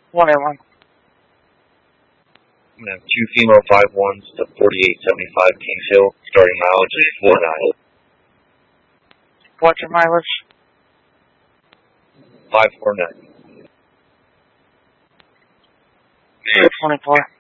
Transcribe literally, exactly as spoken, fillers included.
one eight one. I'm going to have two female five ones to forty-eight seventy-five Kings Hill, starting mileage is four nine. What's your mileage? five four nine. twenty-four.